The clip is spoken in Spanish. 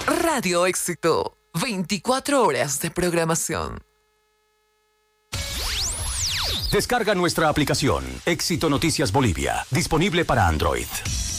Radio Éxito, 24 horas de programación. Descarga nuestra aplicación Éxito Noticias Bolivia, disponible para Android.